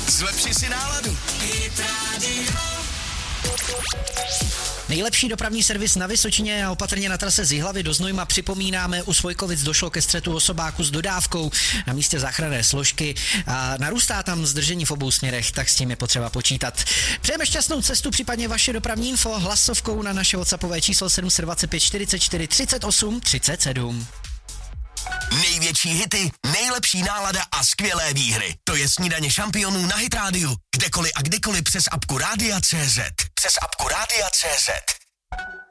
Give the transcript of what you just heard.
Zlepši si náladu. Hit Radio. Nejlepší dopravní servis na Vysočině a opatrně na trase z Jihlavy do Znojma. Připomínáme, u Svojkovic došlo ke střetu osobáku s dodávkou na místě záchranné složky a narůstá tam zdržení v obou směrech, tak s tím je potřeba počítat. Přejeme šťastnou cestu, případně vaše dopravní info hlasovkou na naše WhatsAppové číslo 725 44 38 37. Největší hity, nejlepší nálada a skvělé výhry. To je Snídaně šampionů na Hit Radio. Kdekoliv a kdykoliv přes apku Rádia.cz. Přes apku Rádia.cz.